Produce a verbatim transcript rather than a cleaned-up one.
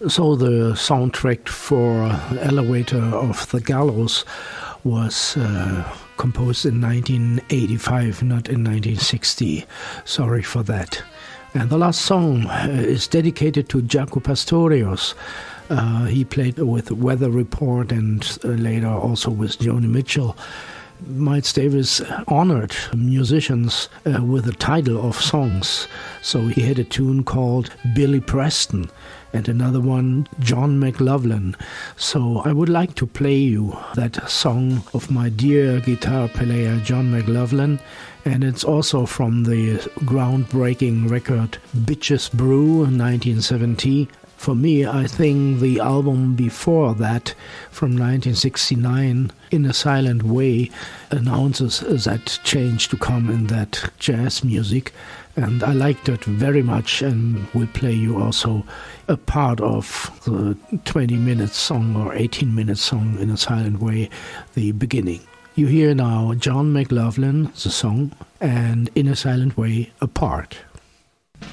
So the soundtrack for Elevator of the Gallows was uh, composed in nineteen eighty-five, not in nineteen sixty. Sorry for that. And the last song is dedicated to Jaco Pastorius. Uh, he played with Weather Report and uh, later also with Joni Mitchell. Miles Davis honored musicians uh, with the title of songs. So he had a tune called Billy Preston and another one, John McLaughlin. So I would like to play you that song of my dear guitar player John McLaughlin. And it's also from the groundbreaking record Bitches Brew nineteen seventy. For me, I think the album before that, from nineteen sixty-nine, In a Silent Way, announces that change to come in that jazz music. And I liked it very much and will play you also a part of the twenty-minute song or eighteen-minute song In a Silent Way, the beginning. You hear now John McLaughlin, the song, and In a Silent Way, a part.